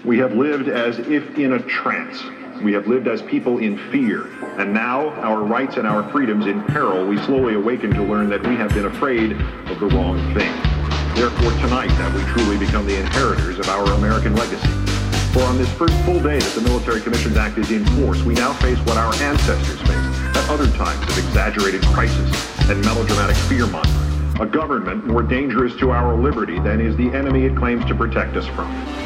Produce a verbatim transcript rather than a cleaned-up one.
We have lived as if in a trance. We have lived as people in fear. And now, our rights and our freedoms in peril, we slowly awaken to learn that we have been afraid of the wrong thing. Therefore, tonight, have we truly become the inheritors of our American legacy. For on this first full day that the Military Commissions Act is in force, we now face what our ancestors faced at other times of exaggerated crisis and melodramatic fear-mongering. A government more dangerous to our liberty than is the enemy it claims to protect us from.